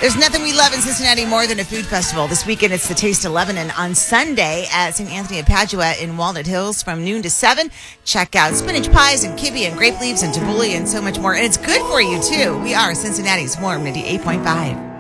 There's nothing we love in Cincinnati more than a food festival. This weekend, it's the Taste of Lebanon on Sunday at St. Anthony of Padua in Walnut Hills from noon to 7. Check out spinach pies and kibbe and grape leaves and tabbouleh and so much more. And it's good for you, too. We are Cincinnati's Warm 98.5.